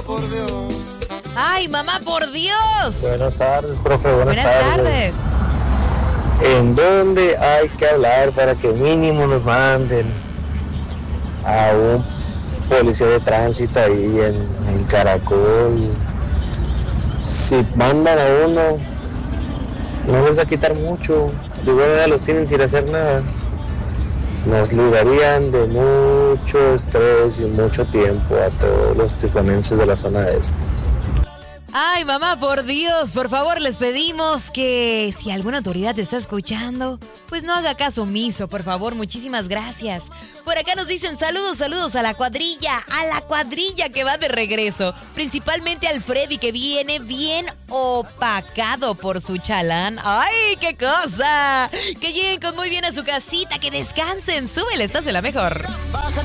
¡Ay, mamá, por Dios! Buenas tardes, profe, buenas tardes. ¿En dónde hay que hablar para que mínimo nos manden a un policía de tránsito ahí en Caracol? Si mandan a uno, no les va a quitar mucho. De igual manera los tienen sin hacer nada. Nos librarían de mucho estrés y mucho tiempo a todos los tijuanenses de la zona este. Ay, mamá, por Dios, por favor, les pedimos que si alguna autoridad te está escuchando, pues no haga caso omiso, por favor, muchísimas gracias. Por acá nos dicen saludos a la cuadrilla que va de regreso, principalmente al Freddy, que viene bien opacado por su chalán. ¡Ay, qué cosa! Que lleguen con muy bien a su casita, que descansen, súbele, estás en la mejor. Baja